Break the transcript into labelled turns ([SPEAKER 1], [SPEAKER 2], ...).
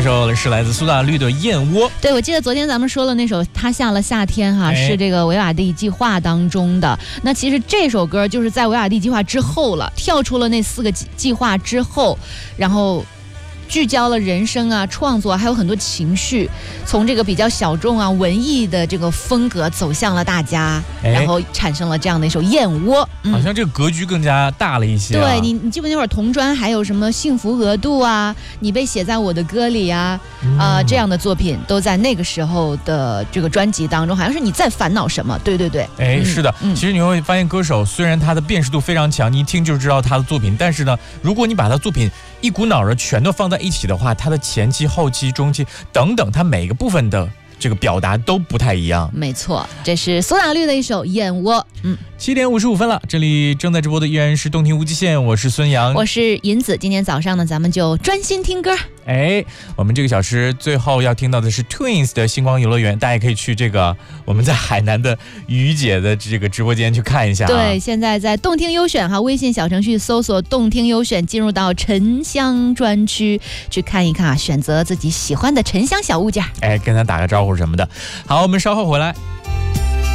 [SPEAKER 1] 这首是来自苏打绿的《燕窝》。
[SPEAKER 2] 对，我记得昨天咱们说了那首《他下了夏天》哈，是这个维瓦蒂计划当中的。那其实这首歌就是在维瓦蒂计划之后了，跳出了那4个计划之后，然后聚焦了人生啊、创作，还有很多情绪，从这个比较小众啊、文艺的这个风格走向了大家，然后产生了这样的一首《燕窝》。
[SPEAKER 1] 好像这个格局更加大了一些、
[SPEAKER 2] 对你记不记得那会儿同专还有什么幸福额度啊，你被写在我的歌里啊，这样的作品都在那个时候的这个专辑当中，好像是你在烦恼什么？对对对，
[SPEAKER 1] 是的，其实你会发现歌手虽然他的辨识度非常强，你一听就知道他的作品，但是呢，如果你把他作品一股脑儿全都放在一起的话，他的前期、后期、中期等等，他每个部分的这个表达都不太一样。
[SPEAKER 2] 没错，这是苏打绿的一首《燕窝》。
[SPEAKER 1] 7点55分了，这里正在直播的依然是动听无极限，我是孙杨，
[SPEAKER 2] 我是银子。今天早上呢，咱们就专心听歌。
[SPEAKER 1] 我们这个小时最后要听到的是 Twins 的星光游乐园，大家可以去这个我们在海南的于姐的这个直播间去看一下。
[SPEAKER 2] 对，现在在动听优选微信小程序搜索动听优选，进入到沉香专区去看一看选择自己喜欢的沉香小物件，
[SPEAKER 1] 跟他打个招呼什么的。好，我们稍后回来。